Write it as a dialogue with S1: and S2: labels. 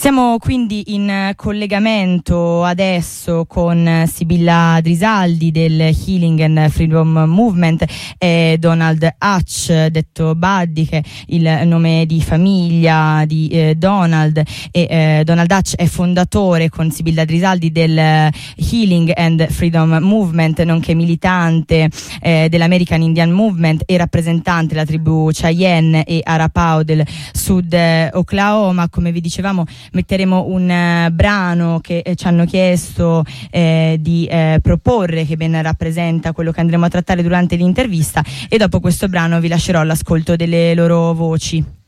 S1: Siamo quindi in collegamento adesso con Sibilla Drisaldi del Healing and Freedom Movement e Donald Hutch, detto Buddy, che è il nome di famiglia di Donald, e Donald Hutch è fondatore con Sibilla Drisaldi del Healing and Freedom Movement, nonché militante dell'American Indian Movement e rappresentante della tribù Cheyenne e Arapaho del Sud Oklahoma. Come vi dicevamo, metteremo un brano che ci hanno chiesto di proporre, che ben rappresenta quello che andremo a trattare durante l'intervista, e dopo questo brano vi lascerò all'ascolto delle loro voci.